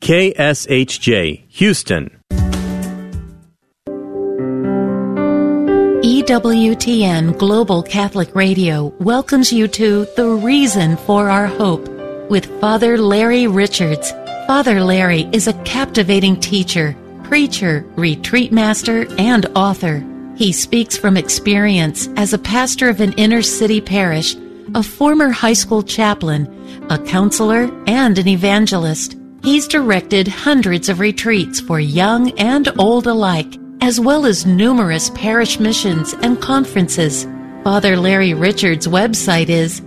KSHJ, Houston. EWTN Global Catholic Radio welcomes you to The Reason for Our Hope with Father Larry Richards. Father Larry is a captivating teacher, preacher, retreat master, and author. He speaks from experience as a pastor of an inner-city parish, a former high school chaplain, a counselor, and an evangelist. He's directed hundreds of retreats for young and old alike, as well as numerous parish missions and conferences. Father Larry Richards' website is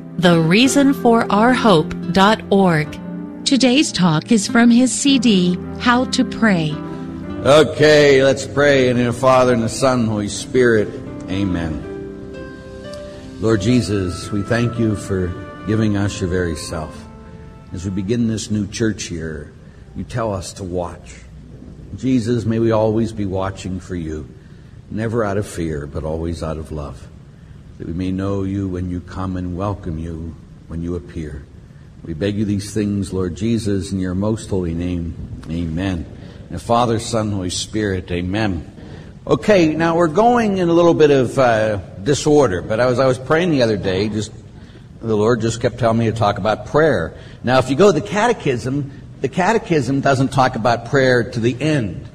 thereasonforourhope.org. Today's talk is from his CD, How to Pray. Okay, let's pray. In the name of the Father, and the Son, and the Holy Spirit. Amen. Lord Jesus, we thank you for giving us your very self. As we begin this new church year, you tell us to watch. Jesus, may we always be watching for you, never out of fear, but always out of love, that we may know you when you come and welcome you when you appear. We beg you these things, Lord Jesus, in your most holy name. Amen. And Father, Son, Holy Spirit. Amen. Okay, now we're going in a little bit of disorder, but I was praying the other day, the Lord just kept telling me to talk about prayer. Now, if you go to the Catechism doesn't talk about prayer to the end.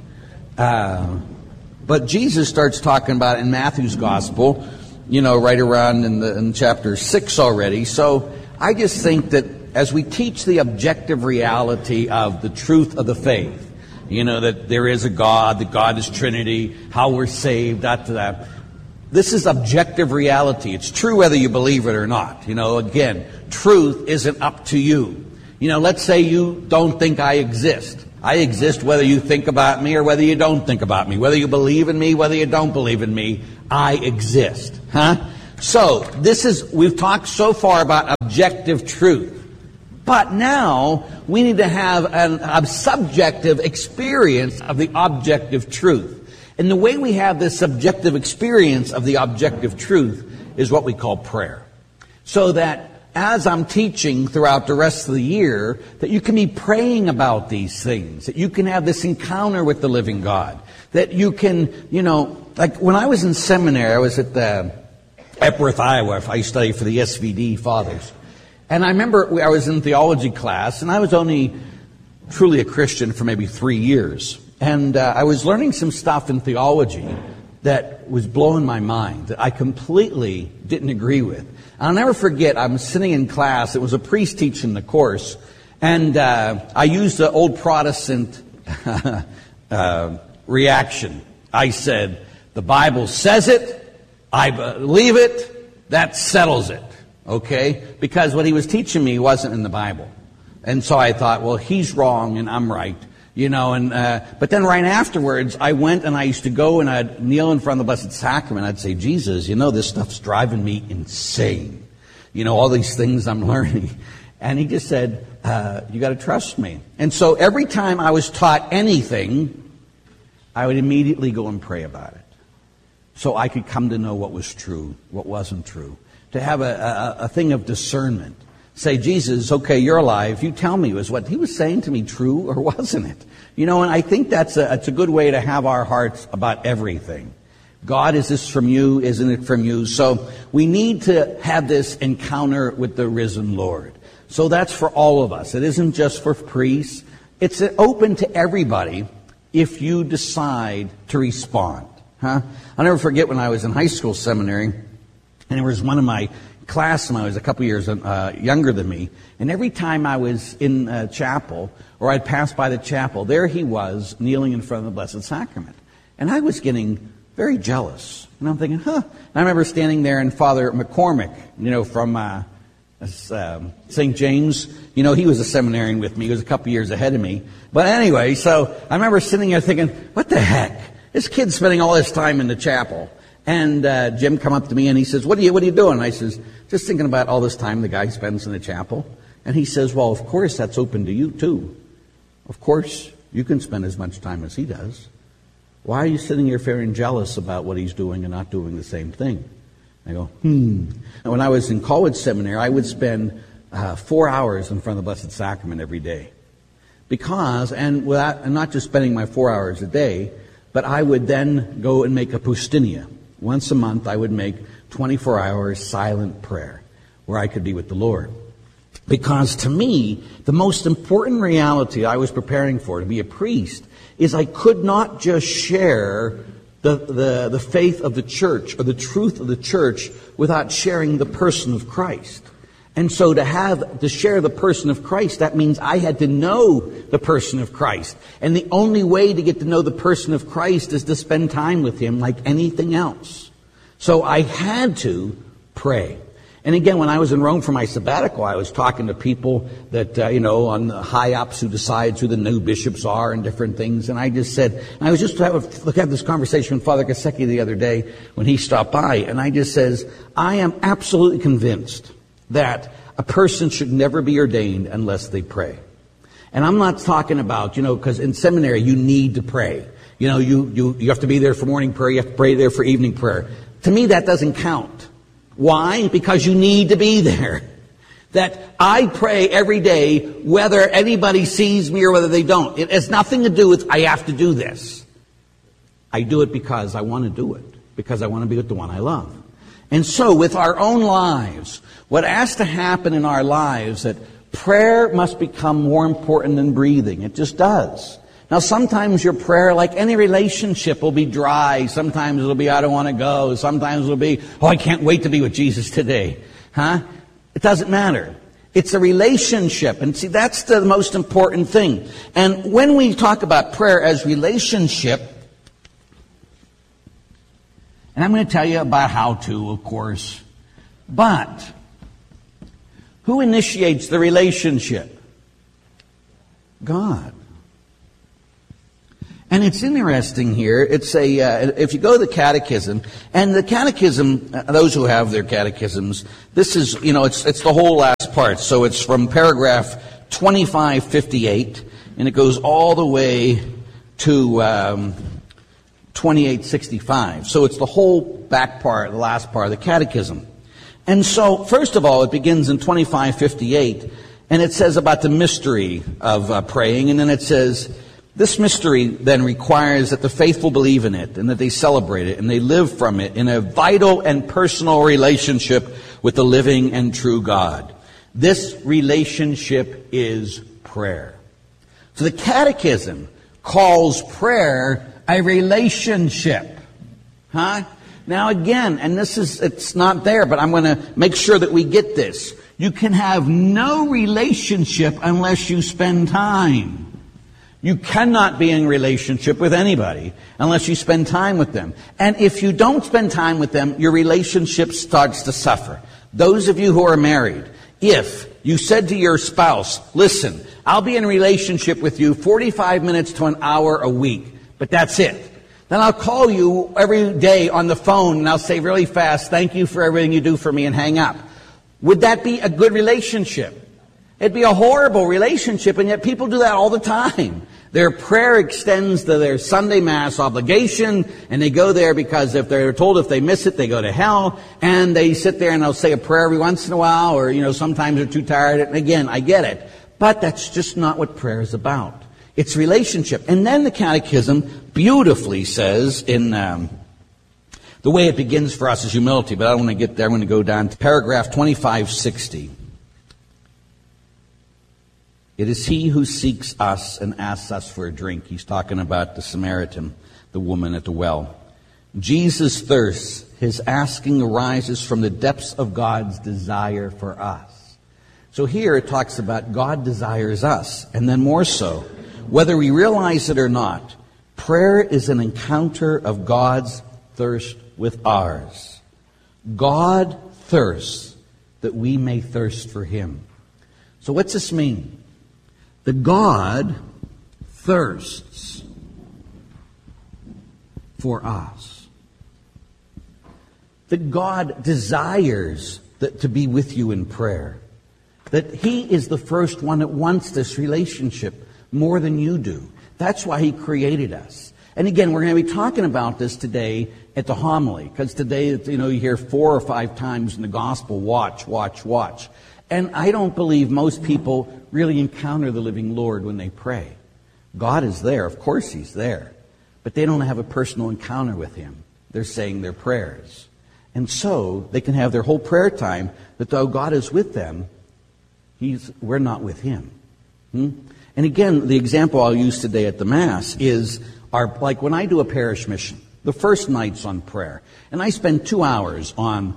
But Jesus starts talking about it in Matthew's Gospel, right around in chapter 6 already. So I just think that as we teach the objective reality of the truth of the faith, that there is a God, that God is Trinity, how we're saved, that. This is objective reality. It's true whether you believe it or not. Again, truth isn't up to you. Let's say you don't think I exist. I exist whether you think about me or whether you don't think about me. Whether you believe in me, whether you don't believe in me, I exist. So, we've talked so far about objective truth. But now, we need to have a subjective experience of the objective truth. And the way we have this subjective experience of the objective truth is what we call prayer. So that as I'm teaching throughout the rest of the year, that you can be praying about these things, that you can have this encounter with the living God, that you can, like when I was in seminary, I was at Epworth, Iowa. I studied for the SVD Fathers. And I remember I was in theology class, and I was only truly a Christian for maybe 3 years. And I was learning some stuff in theology that was blowing my mind, that I completely didn't agree with. I'll never forget, I'm sitting in class, it was a priest teaching the course, and I used the old Protestant reaction. I said, the Bible says it, I believe it, that settles it, okay? Because what he was teaching me wasn't in the Bible. And so I thought, well, he's wrong and I'm right. But then right afterwards, I went and I used to go and I'd kneel in front of the Blessed Sacrament. I'd say, Jesus, this stuff's driving me insane. All these things I'm learning. And he just said, you got to trust me. And so every time I was taught anything, I would immediately go and pray about it. So I could come to know what was true, what wasn't true. To have a thing of discernment. Say, Jesus, okay, you're alive. You tell me, was what he was saying to me true or wasn't it? And I think it's a good way to have our hearts about everything. God, is this from you? Isn't it from you? So we need to have this encounter with the risen Lord. So that's for all of us. It isn't just for priests. It's open to everybody if you decide to respond. I'll never forget when I was in high school seminary, and there was one of my classmen, I was a couple years younger than me, and every time I was in chapel, or I'd pass by the chapel, there he was, kneeling in front of the Blessed Sacrament. And I was getting very jealous. And I'm thinking, And I remember standing there, and Father McCormick, from St. James, he was a seminarian with me. He was a couple years ahead of me. But anyway, so I remember sitting there thinking, what the heck? This kid's spending all this time in the chapel. And Jim come up to me and he says, what are you doing? And I says, just thinking about all this time the guy spends in the chapel. And he says, well, of course that's open to you too. Of course you can spend as much time as he does. Why are you sitting here feeling jealous about what he's doing and not doing the same thing? I go, And when I was in college seminary, I would spend 4 hours in front of the Blessed Sacrament every day. Because, and not just spending my 4 hours a day, but I would then go and make a poustinia. Once a month I would make 24 hours silent prayer where I could be with the Lord. Because to me, the most important reality I was preparing for to be a priest is I could not just share the faith of the church or the truth of the church without sharing the person of Christ. And so to share the person of Christ, that means I had to know the person of Christ. And the only way to get to know the person of Christ is to spend time with him like anything else. So I had to pray. And again, when I was in Rome for my sabbatical, I was talking to people that, on the high ups who decides who the new bishops are and different things. And I just said, and I was just having this conversation with Father Kaseki the other day when he stopped by. And I just says, I am absolutely convinced that a person should never be ordained unless they pray. And I'm not talking about, because in seminary you need to pray. You have to be there for morning prayer, you have to pray there for evening prayer. To me that doesn't count. Why? Because you need to be there. That I pray every day whether anybody sees me or whether they don't. It has nothing to do with I have to do this. I do it because I want to do it. Because I want to be with the one I love. And so with our own lives, what has to happen in our lives that prayer must become more important than breathing. It just does. Now sometimes your prayer, like any relationship, will be dry. Sometimes it'll be, I don't want to go. Sometimes it'll be, I can't wait to be with Jesus today. It doesn't matter. It's a relationship. And see, that's the most important thing. And when we talk about prayer as relationship, and I'm going to tell you about how to, of course, but who initiates the relationship? God. And it's interesting here. It's if you go to the catechism, and the catechism, those who have their catechisms, this is, it's the whole last part. So it's from paragraph 2558, and it goes all the way to 2865. So it's the whole back part, the last part of the catechism. And so, first of all, it begins in 2558, and it says about the mystery of praying, and then it says, this mystery then requires that the faithful believe in it, and that they celebrate it, and they live from it in a vital and personal relationship with the living and true God. This relationship is prayer. So the catechism calls prayer a relationship. Now again, and it's not there, but I'm going to make sure that we get this. You can have no relationship unless you spend time. You cannot be in relationship with anybody unless you spend time with them. And if you don't spend time with them, your relationship starts to suffer. Those of you who are married, if you said to your spouse, listen, I'll be in a relationship with you 45 minutes to an hour a week, but that's it. Then I'll call you every day on the phone and I'll say really fast, thank you for everything you do for me, and hang up. Would that be a good relationship? It'd be a horrible relationship, and yet people do that all the time. Their prayer extends to their Sunday Mass obligation, and they go there because if they're told if they miss it, they go to hell, and they sit there and they'll say a prayer every once in a while, or, sometimes they're too tired. And again, I get it. But that's just not what prayer is about. It's relationship. And then the Catechism beautifully says in the way it begins for us is humility, but I don't want to get there. I'm going to go down to paragraph 2560. It is he who seeks us and asks us for a drink. He's talking about the Samaritan, the woman at the well. Jesus thirsts. His asking arises from the depths of God's desire for us. So here it talks about God desires us, and then more so, whether we realize it or not, prayer is an encounter of God's thirst with ours. God thirsts that we may thirst for him. So what's this mean? That God thirsts for us. That God desires to be with you in prayer. That he is the first one that wants this relationship more than you do. That's why he created us. And again, we're going to be talking about this today at the homily, because today, you hear 4 or 5 times in the gospel, watch, watch, watch. And I don't believe most people really encounter the living Lord when they pray. God is there. Of course He's there. But they don't have a personal encounter with Him. They're saying their prayers. And so they can have their whole prayer time that though God is with them, we're not with Him. And again, the example I'll use today at the Mass is like when I do a parish mission, the first night's on prayer. And I spend 2 hours on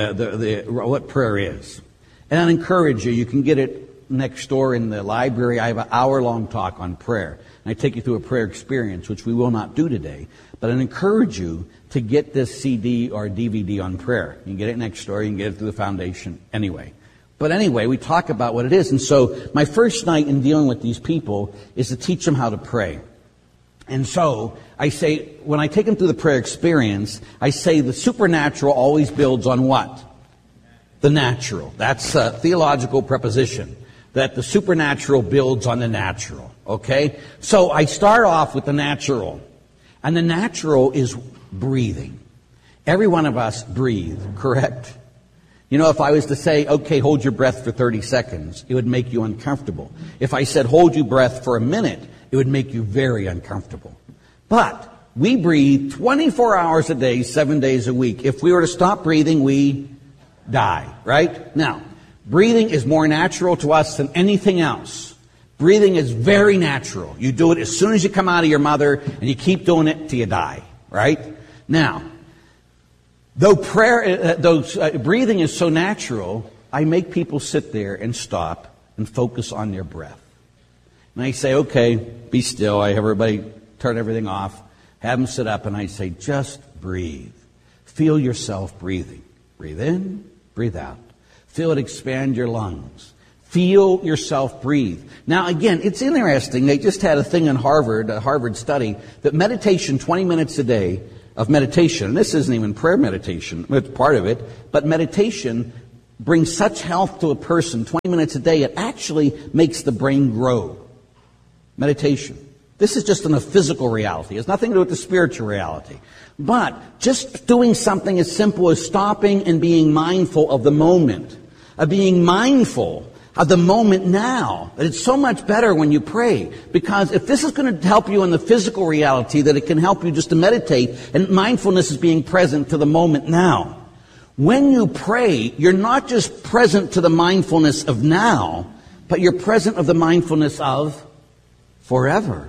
what prayer is. And I encourage you, you can get it next door in the library. I have an hour-long talk on prayer. And I take you through a prayer experience, which we will not do today. But I encourage you to get this CD or DVD on prayer. You can get it next door. You can get it through the foundation anyway. But anyway, we talk about what it is. And so my first night in dealing with these people is to teach them how to pray. And so I say, when I take them through the prayer experience, I say the supernatural always builds on what? The natural. That's a theological preposition. That the supernatural builds on the natural. Okay? So I start off with the natural. And the natural is breathing. Every one of us breathe, correct? You know, if I was to say, okay, hold your breath for 30 seconds, it would make you uncomfortable. If I said, hold your breath for a minute, it would make you very uncomfortable. But we breathe 24 hours a day, 7 days a week. If we were to stop breathing, we die, right? Now, breathing is more natural to us than anything else. Breathing is very natural. You do it as soon as you come out of your mother, and you keep doing it till you die, right? Now, though breathing is so natural, I make people sit there and stop and focus on their breath. And I say, okay, be still. I have everybody turn everything off, have them sit up, and I say, just breathe. Feel yourself breathing. Breathe in, breathe out. Feel it expand your lungs. Feel yourself breathe. Now, again, it's interesting. They just had a thing in Harvard, a Harvard study, that meditation, 20 minutes a day of meditation, and this isn't even prayer meditation, it's part of it, but meditation brings such health to a person, 20 minutes a day, it actually makes the brain grow. Meditation. This is just in a physical reality. It has nothing to do with the spiritual reality. But just doing something as simple as stopping and being mindful of the moment, of being mindful of the moment now. That it's so much better when you pray. Because if this is going to help you in the physical reality, that it can help you just to meditate, and mindfulness is being present to the moment now. When you pray, you're not just present to the mindfulness of now, but you're present of the mindfulness of forever.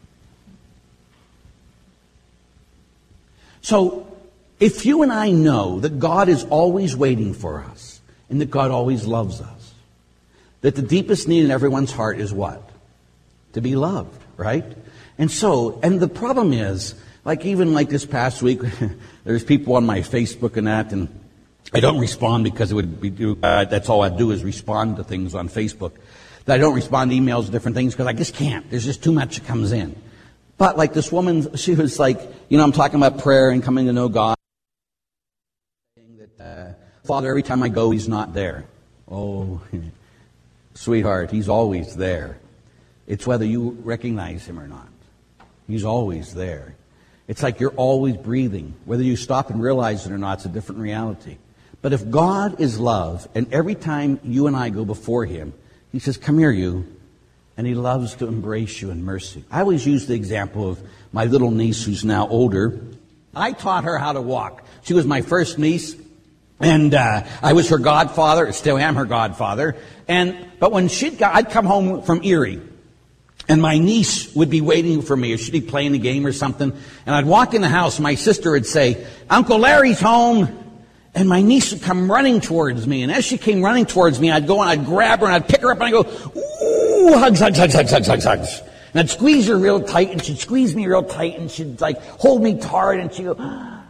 So, if you and I know that God is always waiting for us, and that God always loves us, that the deepest need in everyone's heart is what? To be loved, right? And the problem is, even like this past week, there's people on my Facebook and that, and I don't respond because it would be, that's all I do is respond to things on Facebook. That I don't respond to emails and different things because I just can't. There's just too much that comes in. But like this woman, she was like, I'm talking about prayer and coming to know God. Saying that, Father, every time I go, He's not there. Oh, sweetheart, He's always there. It's whether you recognize Him or not. He's always there. It's like you're always breathing. Whether you stop and realize it or not, it's a different reality. But if God is love, and every time you and I go before Him, He says, come here, you. And He loves to embrace you in mercy. I always use the example of my little niece who's now older. I taught her how to walk. She was my first niece. And I was her godfather. I still am her godfather. But when I'd come home from Erie. And my niece would be waiting for me. Or she'd be playing a game or something. And I'd walk in the house. My sister would say, Uncle Larry's home. And my niece would come running towards me. And as she came running towards me, I'd go and I'd grab her and I'd pick her up and I'd go, ooh, hugs, hugs, hugs, hugs, hugs, hugs, hugs. And I'd squeeze her real tight and she'd squeeze me real tight and she'd hold me hard and she'd go,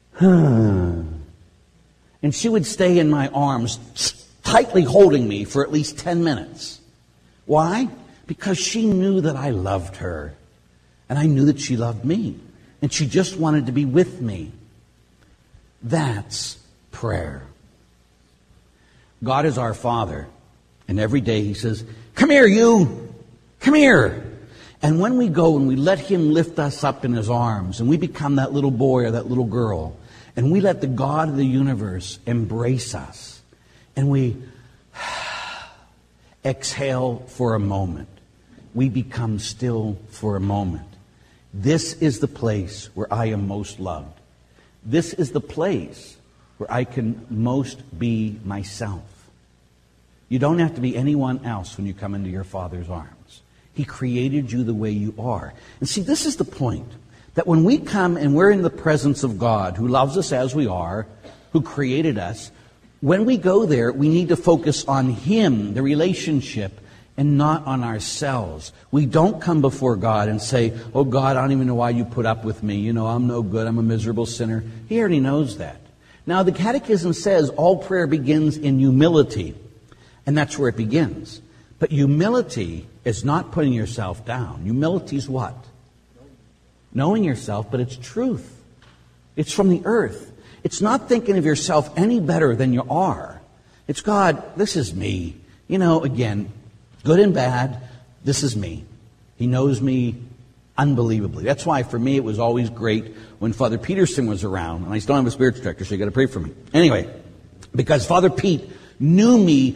and she would stay in my arms, tightly holding me for at least 10 minutes. Why? Because she knew that I loved her. And I knew that she loved me. And she just wanted to be with me. That's prayer. God is our Father. And every day He says, come here, you. Come here. And when we go and we let Him lift us up in His arms, and we become that little boy or that little girl, and we let the God of the universe embrace us, and we exhale for a moment. We become still for a moment. This is the place where I am most loved. This is the place where I can most be myself. You don't have to be anyone else when you come into your Father's arms. He created you the way you are. And see, this is the point. That when we come and we're in the presence of God, who loves us as we are, who created us, when we go there, we need to focus on Him, the relationship, and not on ourselves. We don't come before God and say, oh God, I don't even know why you put up with me. You know, I'm no good. I'm a miserable sinner. He already knows that. Now, the Catechism says all prayer begins in humility. And that's where it begins. But humility is not putting yourself down. Humility is what? Knowing yourself, but it's truth. It's from the earth. It's not thinking of yourself any better than you are. It's, God, this is me. You know, again, good and bad, this is me. He knows me unbelievably. That's why for me it was always great when Father Peterson was around. And I still have a spiritual director, so you got to pray for me. Anyway, because Father Pete knew me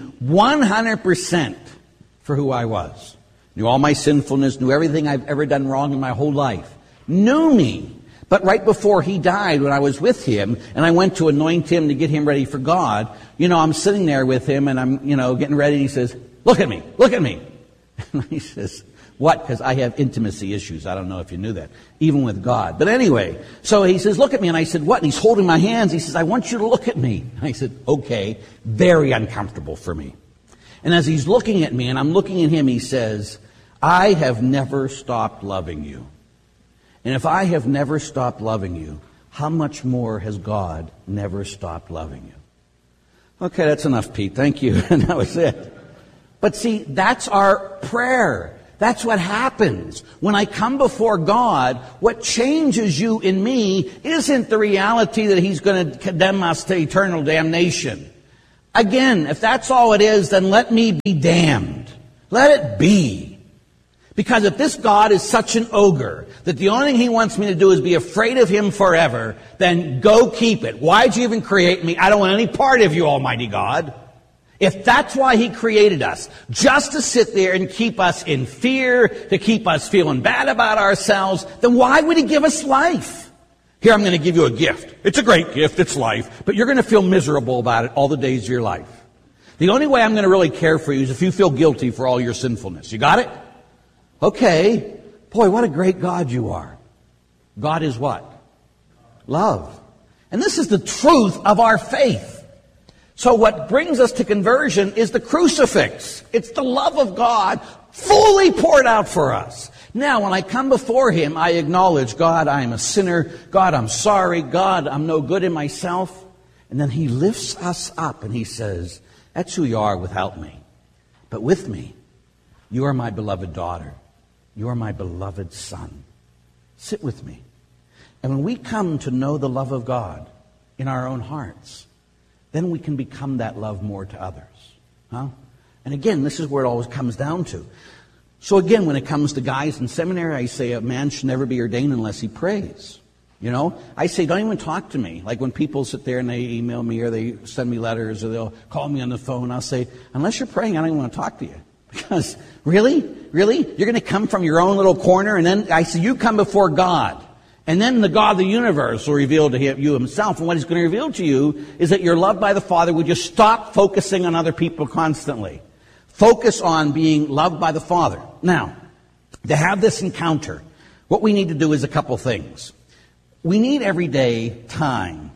100% for who I was. Knew all my sinfulness, knew everything I've ever done wrong in my whole life. Knew me. But right before he died, when I was with him, and I went to anoint him to get him ready for God, you know, I'm sitting there with him, and I'm, you know, getting ready, and he says, look at me, look at me. And he says, what? Because I have intimacy issues. I don't know if you knew that, even with God. But anyway, so he says, look at me. And I said, what? And he's holding my hands. He says, I want you to look at me. And I said, okay, very uncomfortable for me. And as he's looking at me, and I'm looking at him, he says, I have never stopped loving you. And if I have never stopped loving you, how much more has God never stopped loving you? Okay, that's enough, Pete. Thank you. And that was it. But see, that's our prayer. That's what happens. When I come before God, what changes you in me isn't the reality that He's going to condemn us to eternal damnation. Again, if that's all it is, then let me be damned. Let it be. Because if this God is such an ogre that the only thing He wants me to do is be afraid of Him forever, then go keep it. Why'd you even create me? I don't want any part of you, Almighty God. If that's why He created us, just to sit there and keep us in fear, to keep us feeling bad about ourselves, then why would He give us life? Here, I'm going to give you a gift. It's a great gift, it's life, but you're going to feel miserable about it all the days of your life. The only way I'm going to really care for you is if you feel guilty for all your sinfulness. You got it? Okay. Boy, what a great God you are. God is what? Love. And this is the truth of our faith. So what brings us to conversion is the crucifix. It's the love of God fully poured out for us. Now, when I come before Him, I acknowledge, God, I am a sinner. God, I'm sorry. God, I'm no good in myself. And then He lifts us up and He says, that's who you are without me. But with me, you are my beloved daughter. You are my beloved son. Sit with me. And when we come to know the love of God in our own hearts, then we can become that love more to others. Huh? And again, this is where it always comes down to. So again, when it comes to guys in seminary, I say a man should never be ordained unless he prays. You know, I say, don't even talk to me. Like when people sit there and they email me or they send me letters or they'll call me on the phone, I'll say, unless you're praying, I don't even want to talk to you. Because, really? You're going to come from your own little corner? And then I say, you come before God. And then the God of the universe will reveal to you Himself. And what He's going to reveal to you is that you're loved by the Father. Would you stop focusing on other people constantly? Focus on being loved by the Father. Now, to have this encounter, what we need to do is a couple things. We need every day time.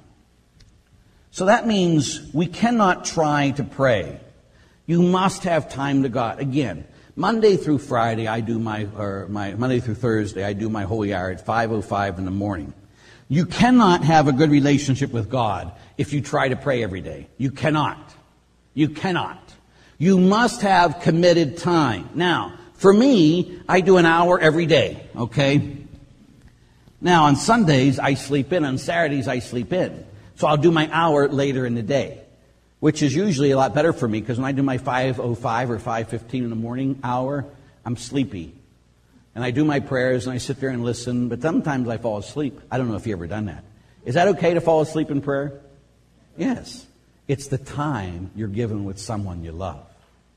So that means we cannot try to pray. You must have time to God. Again, Monday through Friday, Monday through Thursday, I do my holy hour at 5:05 in the morning. You cannot have a good relationship with God if you try to pray every day. You cannot. You cannot. You must have committed time. Now, for me, I do an hour every day, okay? Now, on Sundays, I sleep in. On Saturdays, I sleep in. So I'll do my hour later in the day, which is usually a lot better for me because when I do my 5:05 or 5:15 in the morning hour, I'm sleepy. And I do my prayers and I sit there and listen, but sometimes I fall asleep. I don't know if you've ever done that. Is that okay to fall asleep in prayer? Yes. It's the time you're given with someone you love.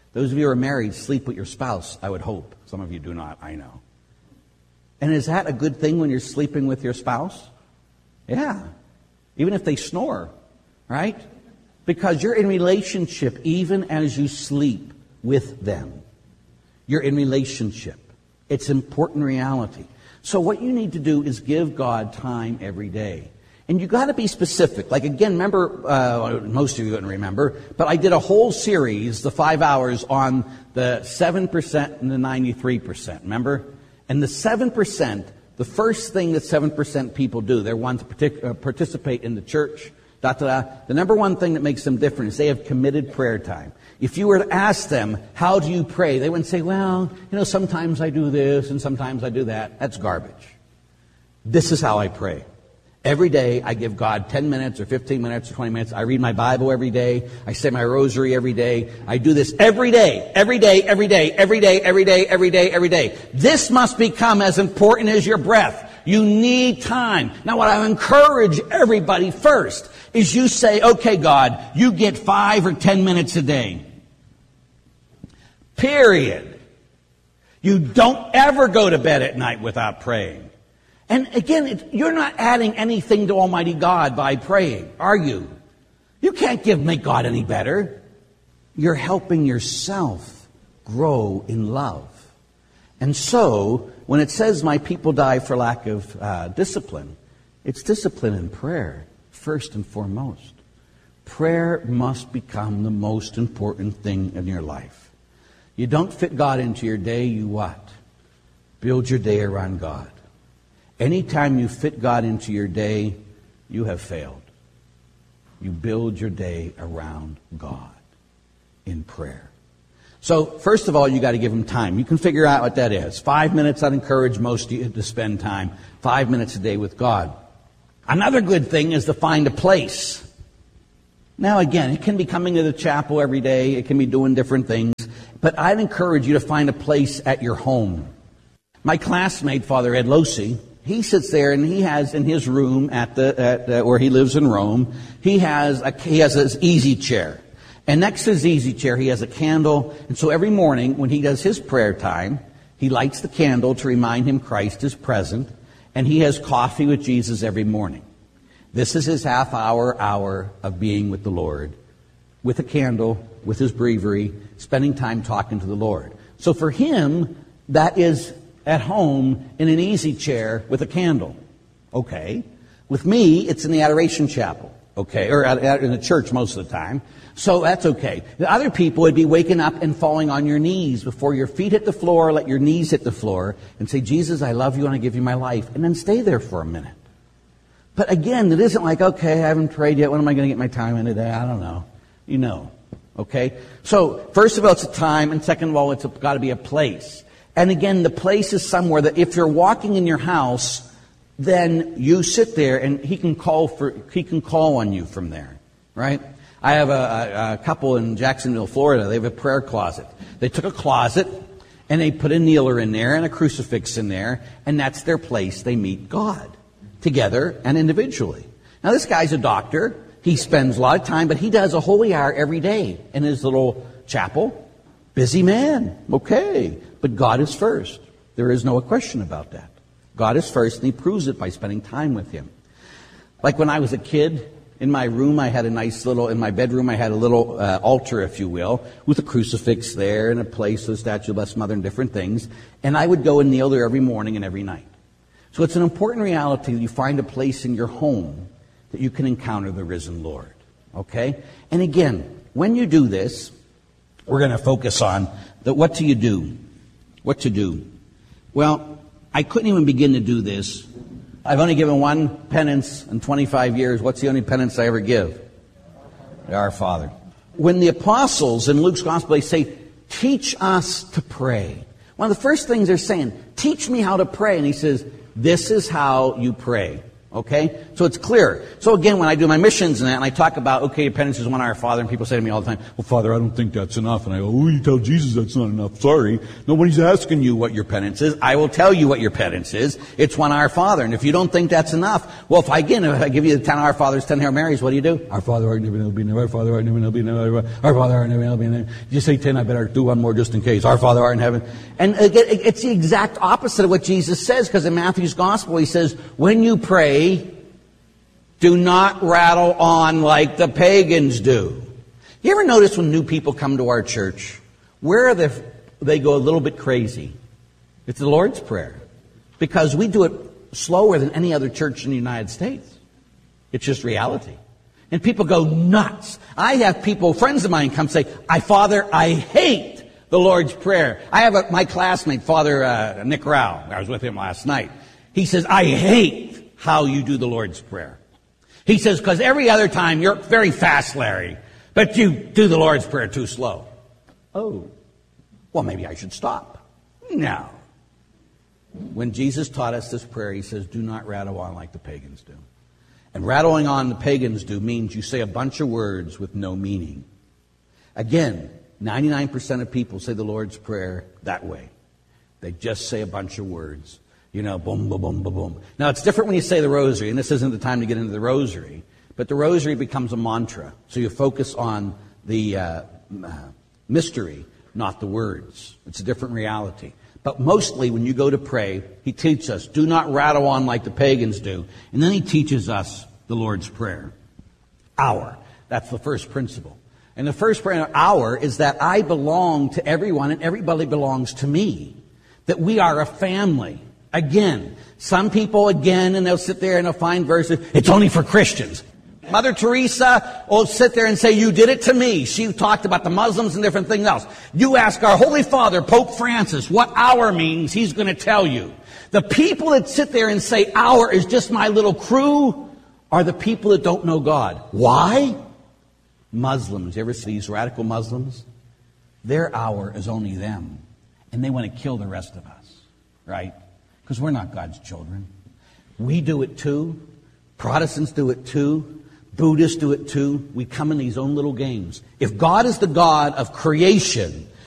Those of you who are married, sleep with your spouse, I would hope. Some of you do not, I know. And is that a good thing when you're sleeping with your spouse? Yeah. Even if they snore, right? Because you're in relationship even as you sleep with them. You're in relationship. It's an important reality. So what you need to do is give God time every day. And you got to be specific. Like again, remember, most of you wouldn't remember, but I did a whole series, the 5 hours, on the 7% and the 93%. Remember? And the 7%, the first thing that 7% people do, they want to participate in the church, the number one thing that makes them different is they have committed prayer time. If you were to ask them, how do you pray? They wouldn't say, well, sometimes I do this and sometimes I do that. That's garbage. This is how I pray. Every day I give God 10 minutes or 15 minutes or 20 minutes. I read my Bible every day. I say my rosary every day. I do this every day, every day, every day, every day, every day, every day, every day. This must become as important as your breath. You need time. Now what I encourage everybody first is you say, okay, God, you get 5 or 10 minutes a day. Period. You don't ever go to bed at night without praying. And again, you're not adding anything to Almighty God by praying, are you? You can't make God any better. You're helping yourself grow in love. And so, when it says my people die for lack of discipline, it's discipline in prayer, first and foremost. Prayer must become the most important thing in your life. You don't fit God into your day, you what? Build your day around God. Anytime you fit God into your day, you have failed. You build your day around God in prayer. So, first of all, you got to give Him time. You can figure out what that is. 5 minutes, I'd encourage most of you to spend time. 5 minutes a day with God. Another good thing is to find a place. Now, again, it can be coming to the chapel every day. It can be doing different things. But I'd encourage you to find a place at your home. My classmate, Father Ed Losi, he sits there and he has in his room at where he lives in Rome, he has his easy chair. And next to his easy chair, he has a candle. And so every morning when he does his prayer time, he lights the candle to remind him Christ is present. And he has coffee with Jesus every morning. This is his hour of being with the Lord, with a candle, with his breviary, spending time talking to the Lord. So for him, that is at home in an easy chair with a candle. Okay. With me, it's in the Adoration Chapel. Okay. Or in the church most of the time. So that's okay. The other people would be waking up and falling on your knees before your feet hit the floor, let your knees hit the floor, and say, Jesus, I love you and I give you my life. And then stay there for a minute. But again, it isn't like, okay, I haven't prayed yet. When am I going to get my time in today? I don't know. You know. Okay. So first of all, it's a time. And second of all, it's got to be a place. And again, the place is somewhere that if you're walking in your house, then you sit there and he can call on you from there, right? I have a couple in Jacksonville, Florida. They have a prayer closet. They took a closet and they put a kneeler in there and a crucifix in there, and that's their place. They meet God together and individually. Now, this guy's a doctor. He spends a lot of time, but he does a holy hour every day in his little chapel. Busy man. Okay. But God is first. There is no question about that. God is first, and He proves it by spending time with Him. Like when I was a kid, in my room, in my bedroom, I had a little altar, if you will, with a crucifix there and a place of the statue of Blessed Mother and different things. And I would go and kneel there every morning and every night. So it's an important reality that you find a place in your home that you can encounter the risen Lord. Okay? And again, when you do this, we're going to focus on what do you do? What to do? Well, I couldn't even begin to do this. I've only given one penance in 25 years. What's the only penance I ever give? Our Father. When the apostles in Luke's Gospel, they say, teach us to pray. One of the first things they're saying, teach me how to pray. And he says, this is how you pray. Okay? So it's clear. So again, when I do my missions and that, and I talk about, okay, your penance is one Our Father, and people say to me all the time, well, Father, I don't think that's enough. And I go, oh, you tell Jesus that's not enough. Sorry. Nobody's asking you what your penance is. I will tell you what your penance is. It's one Our Father. And if you don't think that's enough, well, if I give you the 10 Our Fathers, 10 Hail Marys, what do? Our Father, art in heaven, hallowed be thy name. Our Father, art in heaven, hallowed be thy name. Our Father, art in heaven, hallowed be thy name. You say 10, I better do one more just in case. Our Father, art in heaven. And again, it's the exact opposite of what Jesus says, because in Matthew's Gospel, he says, when you pray, do not rattle on like the pagans do. You ever notice when new people come to our church, where they go a little bit crazy? It's the Lord's Prayer. Because we do it slower than any other church in the United States. It's just reality. And people go nuts. I have people, friends of mine, come say, Father, I hate the Lord's Prayer. I have my classmate, Father Nick Rao. I was with him last night. He says, I hate how you do the Lord's Prayer. He says, because every other time you're very fast, Larry, but you do the Lord's Prayer too slow. Oh, well, maybe I should stop. No. When Jesus taught us this prayer, he says, do not rattle on like the pagans do. And rattling on the pagans do means you say a bunch of words with no meaning. Again, 99% of people say the Lord's Prayer that way. They just say a bunch of words. You know, boom, boom, boom, boom, boom. Now, it's different when you say the rosary, and this isn't the time to get into the rosary, but the rosary becomes a mantra. So you focus on the mystery, not the words. It's a different reality. But mostly when you go to pray, he teaches us, do not rattle on like the pagans do. And then he teaches us the Lord's Prayer. Our. That's the first principle. And the first prayer, our, is that I belong to everyone and everybody belongs to me. That we are a family. Again, some people and they'll sit there and they'll find verses, it's only for Christians. Mother Teresa will sit there and say, you did it to me. She talked about the Muslims and different things else. You ask our Holy Father, Pope Francis, what our means, he's going to tell you. The people that sit there and say our is just my little crew are the people that don't know God. Why? Muslims. You ever see these radical Muslims? Their our is only them. And they want to kill the rest of us. Right? Because we're not God's children. We do it too. Protestants do it too. Buddhists do it too. We come in these own little games. If God is the God of creation,